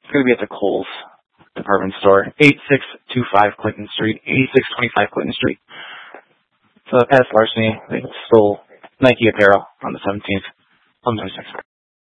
It's going to be at the Kohl's department store, 8625 Clinton Street, 8625 Clinton Street. So past larceny, they stole Nike apparel on the 17th. 126.